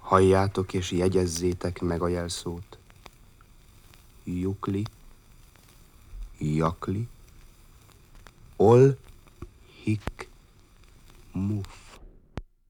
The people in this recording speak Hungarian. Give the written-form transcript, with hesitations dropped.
Halljátok és jegyezzétek meg a jelszót. Jukli, jakli, ol,